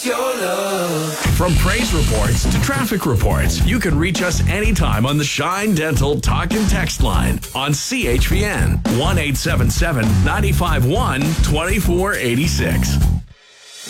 your love. From praise reports to traffic reports, you can reach us anytime on the Shine Dental Talk and Text line on CHPN 1-877-951-2486.